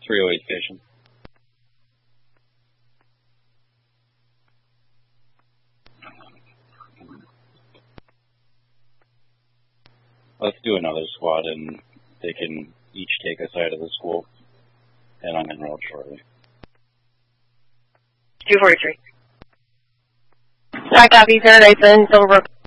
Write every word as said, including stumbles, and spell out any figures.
three oh eight station. Let's do another squad, and they can each take a side of the school, and I'm en route shortly. two forty-three. I copy, Paradise and Silverbrook.